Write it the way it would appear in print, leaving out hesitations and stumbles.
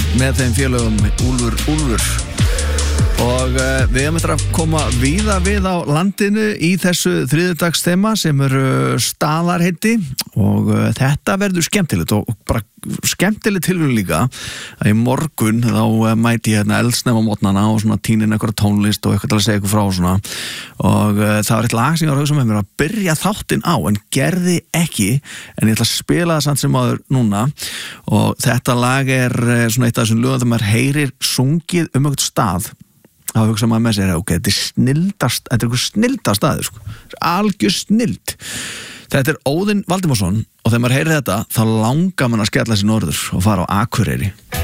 með þeim félögum Úlfur og við erum eftir að koma víða við á landinu í þessu þriðjudagsþema sem eru staðarheiti og þetta verður skemmtilegt og bara skemmtilegt tilvíðun líka að í morgun þá mæti ég hérna eldsnemma á mótnana og svona tínin einhverja tónlist og eitthvað til að segja ykkur frá svona og það var eitt lag sem ég var að hugsa með mér að byrja þáttinn á en gerði ekki en ég ætla að spila það samt sem áður núna og þetta lag svona eitt af þessum lögum þegar maður heyrir sungið einhvern stað þá hugsa maður með sér, ok, þetta er einhver snilldast staður, sko. Algjör snild. Þetta er Óðinn Valdimarsson og þegar maður heyrir þetta, þá langar mann að skella sér norður og fara á Akureyri.